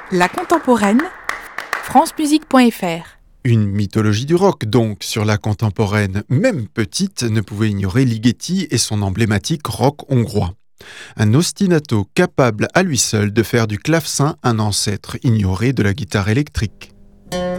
La contemporaine, francemusique.fr. Une mythologie du rock donc sur la contemporaine, même petite, ne pouvait ignorer Ligeti et son emblématique rock hongrois. Un ostinato capable à lui seul de faire du clavecin un ancêtre ignoré de la guitare électrique.